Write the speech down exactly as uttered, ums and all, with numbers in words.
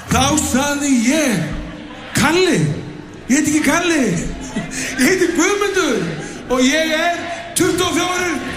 Þá sagði ég, Kalli, ég heiti ekki Kalli, ég heiti Guðmundur og ég er tuttugu og fjórir